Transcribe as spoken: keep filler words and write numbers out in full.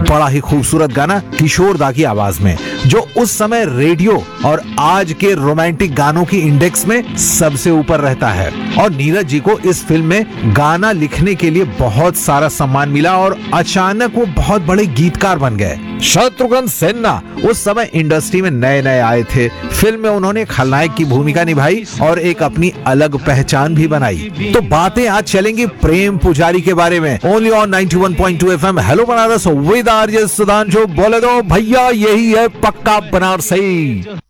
बड़ा ही खूबसूरत गाना किशोर दा की आवाज में, जो उस समय रेडियो और आज के रोमांटिक गानों की इंडेक्स में सबसे ऊपर रहता है। और नीरज जी को इस फिल्म में गाना लिखने के लिए बहुत सारा सम्मान मिला और अचानक वो बहुत बड़े गीतकार बन गए। शत्रुघ्न सिन्हा उस समय इंडस्ट्री में नए नए आए थे। फिल्म में उन्होंने खलनायक की भूमिका निभाई और एक अपनी अलग पहचान भी बनाई। तो बातें आज चलेंगी प्रेम पुजारी के बारे में, only on ninety one point two FM hello Banaras with RJ Sudhanshu. बोले दो भैया, यही है पक्का बनारसी।